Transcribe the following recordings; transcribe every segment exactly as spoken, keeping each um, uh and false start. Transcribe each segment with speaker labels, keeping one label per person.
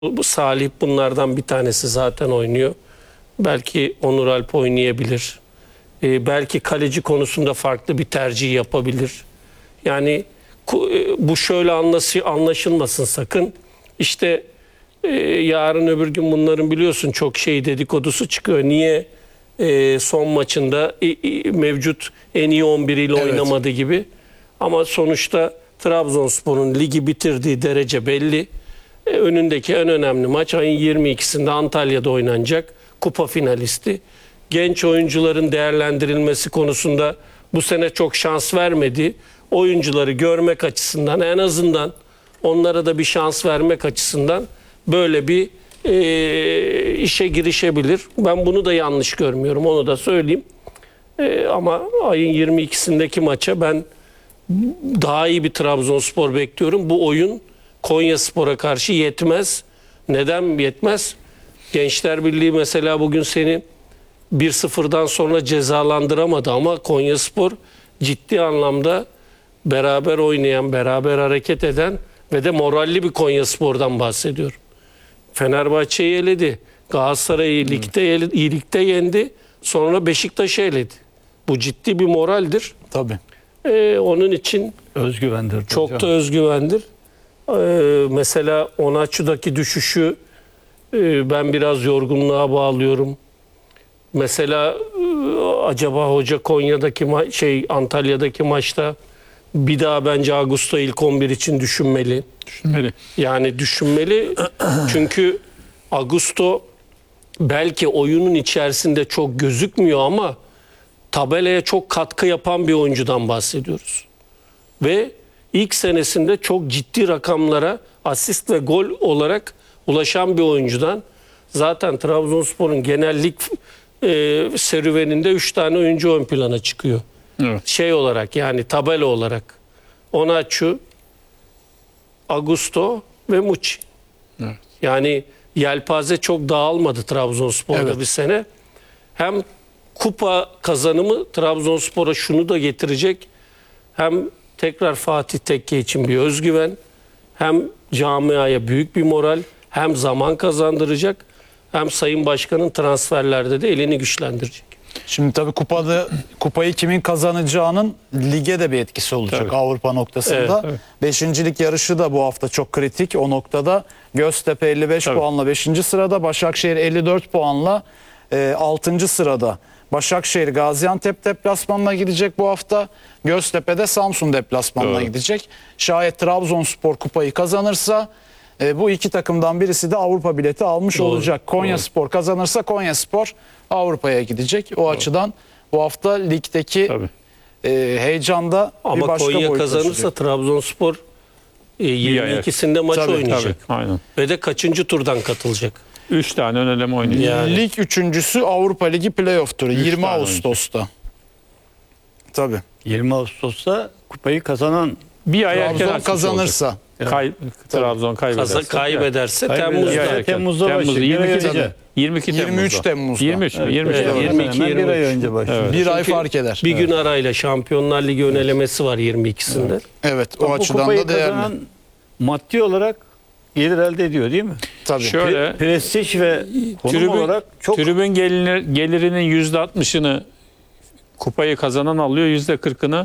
Speaker 1: Bu Salih bunlardan bir tanesi zaten oynuyor. Belki Onur Alp oynayabilir. Ee, belki kaleci konusunda farklı bir tercih yapabilir. Yani bu şöyle anlaşılmasın sakın. İşte e, yarın öbür gün bunların biliyorsun çok şey dedikodusu çıkıyor. Niye e, son maçında e, e, mevcut en iyi on bir ile evet. oynamadı gibi. Ama sonuçta Trabzonspor'un ligi bitirdiği derece belli. E, önündeki en önemli maç ayın yirmi ikisinde Antalya'da oynanacak. Kupa finalisti. Genç oyuncuların değerlendirilmesi konusunda bu sene çok şans vermedi. Oyuncuları görmek açısından, en azından onlara da bir şans vermek açısından böyle bir e, işe girişebilir. Ben bunu da yanlış görmüyorum, onu da söyleyeyim. E, ama ayın yirmi ikisindeki maça ben daha iyi bir Trabzonspor bekliyorum. Bu oyun Konyaspor'a karşı yetmez. Neden yetmez? Gençler Birliği mesela bugün seni bir sıfırdan sonra cezalandıramadı ama Konyaspor ciddi anlamda beraber oynayan, beraber hareket eden ve de moralli bir Konyaspor'dan bahsediyorum. Fenerbahçe'yi eledi. Galatasaray'ı hmm. ligde, ligde yendi. Sonra Beşiktaş'ı eledi. Bu ciddi bir moraldir.
Speaker 2: Tabii.
Speaker 1: Ee, onun için
Speaker 2: özgüvendir.
Speaker 1: Çok hocam. da özgüvendir. Ee, mesela Onaçu'daki düşüşü e, ben biraz yorgunluğa bağlıyorum. Mesela e, acaba hoca Konya'daki şey Antalya'daki maçta bir daha bence Augusto ilk on bir için düşünmeli.
Speaker 2: Düşünmeli.
Speaker 1: Yani düşünmeli. Çünkü Augusto belki oyunun içerisinde çok gözükmüyor ama tabelaya çok katkı yapan bir oyuncudan bahsediyoruz. Ve ilk senesinde çok ciddi rakamlara asist ve gol olarak ulaşan bir oyuncudan. Zaten Trabzonspor'un genellik e, serüveninde üç tane oyuncu ön plana çıkıyor. Evet. Şey olarak yani tabela olarak. Onaçu, Augusto ve Muçi. Evet. Yani yelpaze çok dağılmadı Trabzonspor'da evet. bir sene. Hem kupa kazanımı Trabzonspor'a şunu da getirecek. Hem tekrar Fatih Tekke için bir özgüven, hem camiaya büyük bir moral, hem zaman kazandıracak, hem Sayın Başkan'ın transferlerde de elini güçlendirecek.
Speaker 2: Şimdi tabii kupada kupayı kimin kazanacağının lige de bir etkisi olacak tabii. Avrupa noktasında. Evet, beşincilik yarışı da bu hafta çok kritik o noktada. Göztepe elli beş tabii. puanla beşinci sırada, Başakşehir elli dört puanla e, altıncı sırada. Başakşehir Gaziantep deplasmanına gidecek bu hafta. Göztepe'de Samsun deplasmanına evet. gidecek. Şayet Trabzonspor kupayı kazanırsa e, bu iki takımdan birisi de Avrupa bileti almış Doğru. olacak. Konyaspor kazanırsa Konyaspor Avrupa'ya gidecek. O Doğru. açıdan bu hafta ligdeki e, heyecanda
Speaker 1: Ama
Speaker 2: bir başka
Speaker 1: Konya
Speaker 2: boyut
Speaker 1: kazanırsa
Speaker 2: taşıyacak.
Speaker 1: Trabzonspor e, yirmi ikisinde maç tabii, oynayacak.
Speaker 3: Tabii, aynen.
Speaker 1: Ve de kaçıncı turdan katılacak?
Speaker 3: üç tane ön eleme oynayacak.
Speaker 2: Yani. Lig üçüncüsü Avrupa Ligi playoff turu yirmi Ağustos'ta. Tabii.
Speaker 4: yirmi Ağustos'ta kupayı kazanan
Speaker 3: bir ay erken
Speaker 2: Trabzon kazanırsa.
Speaker 3: Kay, Trabzon kaybederse.
Speaker 1: Kaza, kaybederse Temmuz'da.
Speaker 4: Temmuz'da, Temmuz'da
Speaker 3: Temmuz, yirmi iki, yirmi iki
Speaker 2: yirmi üç Temmuz'da.
Speaker 3: yirmi üç,
Speaker 1: evet,
Speaker 3: yirmi üç,
Speaker 1: evet, yirmi iki, yirmi üç.
Speaker 4: Bir ay önce başlıyor.
Speaker 2: Evet. Bir ay fark eder.
Speaker 1: Bir gün evet. arayla Şampiyonlar Ligi ön elemesi var yirmi ikisinde.
Speaker 2: Evet, evet o
Speaker 4: bu
Speaker 2: açıdan da değerli.
Speaker 4: Maddi olarak gelir elde ediyor değil mi?
Speaker 2: Tabii.
Speaker 3: Şöyle,
Speaker 4: prestij ve konum
Speaker 3: tribün,
Speaker 4: olarak çok...
Speaker 3: Tribün gelir, gelirinin yüzde altmışını kupayı kazanan alıyor, yüzde kırkını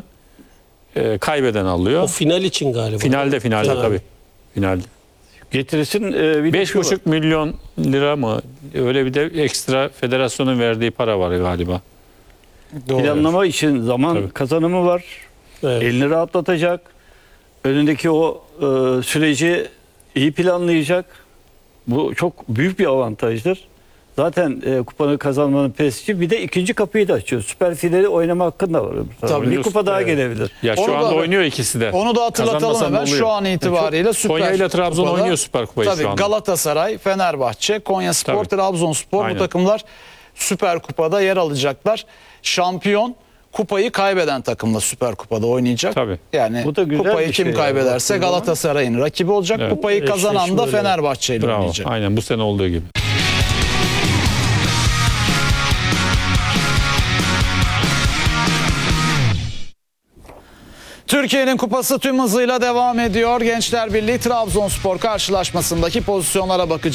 Speaker 3: e, kaybeden alıyor.
Speaker 1: O final için galiba.
Speaker 3: Finalde, finalde tabii. tabii. Finalde.
Speaker 4: Getirisin e, bir
Speaker 3: beş buçuk milyon lira mı? Öyle bir de ekstra federasyonun verdiği para var galiba.
Speaker 4: Doğru. Planlama için zaman tabii. kazanımı var. Evet. Elini rahatlatacak. Önündeki o e, süreci iyi planlayacak. Bu çok büyük bir avantajdır. Zaten e, kupanı kazanmanın prestiji bir de ikinci kapıyı da açıyor. Süper finali oynama hakkın da var. Tabii. Bir kupa daha evet. gelebilir.
Speaker 3: Ya şu onu anda da, oynuyor ikisi de.
Speaker 2: Onu da hatırlatalım hemen. Şu an itibariyle Süper
Speaker 3: Konya ile Trabzon
Speaker 2: kupada,
Speaker 3: oynuyor Süper Kupayı
Speaker 2: tabii,
Speaker 3: şu anda.
Speaker 2: Galatasaray, Fenerbahçe, Konyaspor, tabii. Trabzonspor Aynen. bu takımlar Süper Kupa'da yer alacaklar. Şampiyon kupayı kaybeden takımla Süper Kupa'da oynayacak.
Speaker 3: Tabii.
Speaker 2: Yani bu da kupayı kim şey kaybederse yani. Galatasaray'ın rakibi olacak. Evet. Kupayı evet. kazanan da Fenerbahçe ile oynayacak.
Speaker 3: Aynen bu sene olduğu gibi.
Speaker 2: Türkiye'nin kupası tüm hızıyla devam ediyor. Gençler Birliği Trabzonspor karşılaşmasındaki pozisyonlara bakacağız.